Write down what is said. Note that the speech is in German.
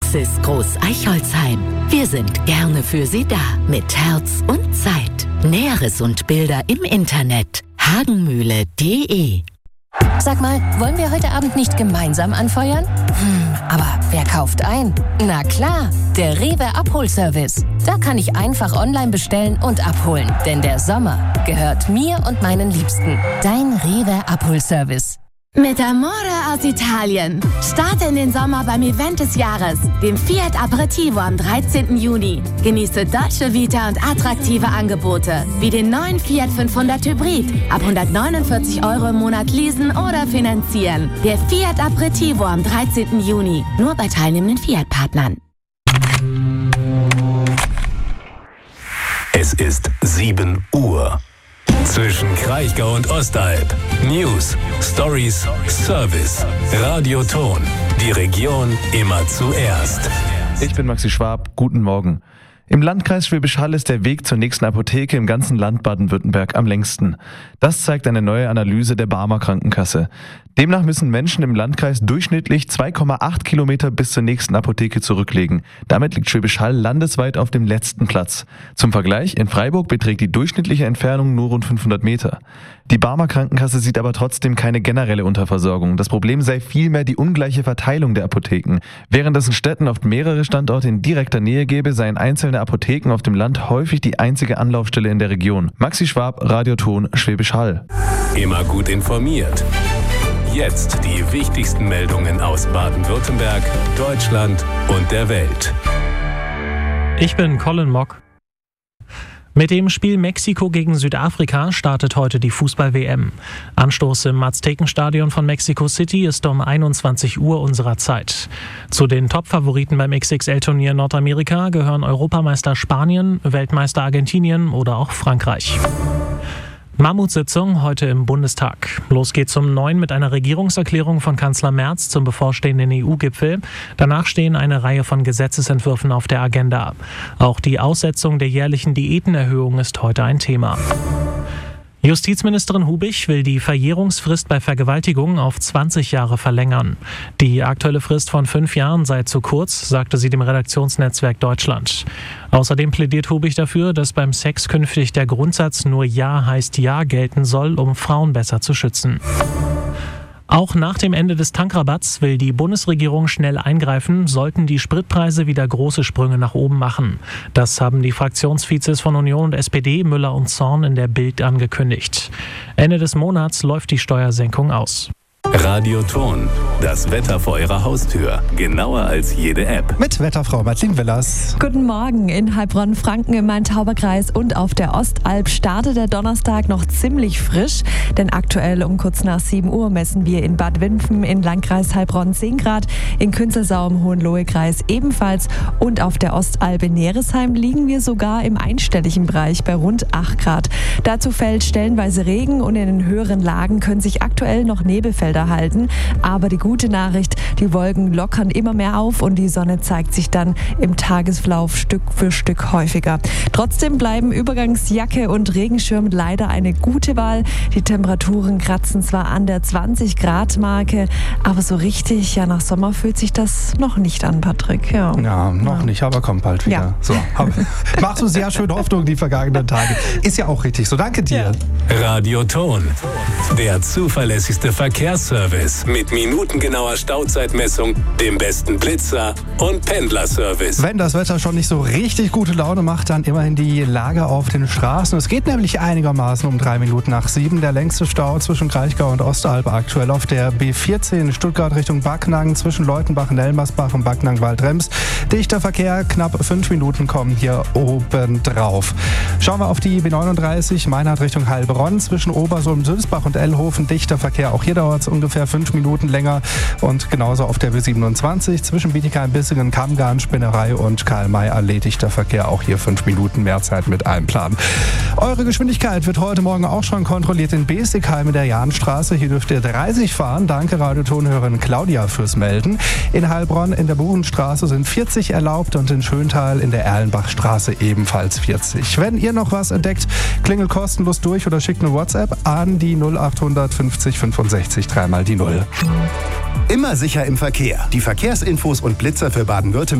Praxis Groß-Eichholzheim. Wir sind gerne für Sie da, mit Herz und Zeit. Näheres und Bilder im Internet hagenmühle.de. Sag mal, wollen wir heute Abend nicht gemeinsam anfeuern? Aber wer kauft ein? Na klar, der Rewe Abholservice. Da kann ich einfach online bestellen und abholen. Denn der Sommer gehört mir und meinen Liebsten. Dein Rewe Abholservice. Mit Amore aus Italien. Starte in den Sommer beim Event des Jahres, dem Fiat Aperitivo am 13. Juni. Genieße Dolce Vita und attraktive Angebote, wie den neuen Fiat 500 Hybrid. Ab 149 € im Monat leasen oder finanzieren. Der Fiat Aperitivo am 13. Juni. Nur bei teilnehmenden Fiat-Partnern. Es ist 7 Uhr. Zwischen Kraichgau und Ostalb. News, Stories, Service. Radioton. Die Region immer zuerst. Ich bin Maxi Schwab. Guten Morgen. Im Landkreis Schwäbisch Hall ist der Weg zur nächsten Apotheke im ganzen Land Baden-Württemberg am längsten. Das zeigt eine neue Analyse der Barmer Krankenkasse. Demnach müssen Menschen im Landkreis durchschnittlich 2,8 Kilometer bis zur nächsten Apotheke zurücklegen. Damit liegt Schwäbisch Hall landesweit auf dem letzten Platz. Zum Vergleich, in Freiburg beträgt die durchschnittliche Entfernung nur rund 500 Meter. Die Barmer Krankenkasse sieht aber trotzdem keine generelle Unterversorgung. Das Problem sei vielmehr die ungleiche Verteilung der Apotheken. Während es in Städten oft mehrere Standorte in direkter Nähe gäbe, seien einzelne Apotheken auf dem Land häufig die einzige Anlaufstelle in der Region. Maxi Schwab, Radioton, Schwäbisch Hall. Immer gut informiert. Jetzt die wichtigsten Meldungen aus Baden-Württemberg, Deutschland und der Welt. Ich bin Colin Mock. Mit dem Spiel Mexiko gegen Südafrika startet heute die Fußball-WM. Anstoß im Aztekenstadion von Mexico City ist um 21 Uhr unserer Zeit. Zu den Top-Favoriten beim XXL-Turnier Nordamerika gehören Europameister Spanien, Weltmeister Argentinien oder auch Frankreich. Mammutsitzung heute im Bundestag. Los geht's um 9 mit einer Regierungserklärung von Kanzler Merz zum bevorstehenden EU-Gipfel. Danach stehen eine Reihe von Gesetzesentwürfen auf der Agenda. Auch die Aussetzung der jährlichen Diätenerhöhung ist heute ein Thema. Justizministerin Hubich will die Verjährungsfrist bei Vergewaltigungen auf 20 Jahre verlängern. Die aktuelle Frist von 5 Jahren sei zu kurz, sagte sie dem Redaktionsnetzwerk Deutschland. Außerdem plädiert Hubich dafür, dass beim Sex künftig der Grundsatz nur Ja heißt Ja gelten soll, um Frauen besser zu schützen. Auch nach dem Ende des Tankrabatts will die Bundesregierung schnell eingreifen, sollten die Spritpreise wieder große Sprünge nach oben machen. Das haben die Fraktionsvizes von Union und SPD, Müller und Zorn, in der Bild angekündigt. Ende des Monats läuft die Steuersenkung aus. Radioton, das Wetter vor Ihrer Haustür. Genauer als jede App. Mit Wetterfrau Martin Willers. Guten Morgen. In Heilbronn, Franken im Main-Tauber-Kreis und auf der Ostalb startet der Donnerstag noch ziemlich frisch. Denn aktuell um kurz nach 7 Uhr messen wir in Bad Wimpfen in Landkreis Heilbronn 10 Grad, in Künzelsau im Hohenlohe-Kreis ebenfalls und auf der Ostalb in Neresheim liegen wir sogar im einstelligen Bereich bei rund 8 Grad. Dazu fällt stellenweise Regen und in den höheren Lagen können sich aktuell noch Nebelfelder halten. Aber die gute Nachricht, die Wolken lockern immer mehr auf und die Sonne zeigt sich dann im Tagesverlauf Stück für Stück häufiger. Trotzdem bleiben Übergangsjacke und Regenschirm leider eine gute Wahl. Die Temperaturen kratzen zwar an der 20-Grad-Marke, aber so richtig, ja, nach Sommer fühlt sich das noch nicht an, Patrick. Ja, noch nicht, aber kommt bald wieder. Ja. So, machst du sehr schön Hoffnung die vergangenen Tage. Ist ja auch richtig so. Danke dir. Radioton, der zuverlässigste Verkehrsservice mit minutengenauer Stauzeitmessung, dem besten Blitzer und Pendlerservice. Wenn das Wetter schon nicht so richtig gute Laune macht, dann immerhin die Lage auf den Straßen. Es geht nämlich einigermaßen um 3 Minuten nach 7. Der längste Stau zwischen Kraichgau und Ostalb aktuell auf der B14 Stuttgart Richtung Backnang zwischen Leutenbach-Nelmersbach und Backnang-Waldrems. Dichter Verkehr, knapp 5 Minuten kommen hier oben drauf. Schauen wir auf die B39 Meinhard Richtung Heilbronn zwischen Obersulm-Sülzbach und Ellhofen. Dichter Verkehr, auch hier dauert es ungefähr 5 Minuten länger. Und genauso auf der B27 zwischen Bietigheim-Bissingen, Kammgarn, Spinnerei und Karl-May erledigter Verkehr. Auch hier 5 Minuten mehr Zeit mit einplanen. Eure Geschwindigkeit wird heute Morgen auch schon kontrolliert in Besigheim in der Jahnstraße. Hier dürft ihr 30 fahren. Danke Radiotonhörerin Claudia fürs Melden. In Heilbronn in der Buchenstraße sind 40 erlaubt und in Schöntal in der Erlenbachstraße ebenfalls 40. Wenn ihr noch was entdeckt, klingelt kostenlos durch oder schickt eine WhatsApp an die 0800 50 65 3 mal die 0. Immer sicher im Verkehr. Die Verkehrsinfos und Blitzer für Baden-Württemberg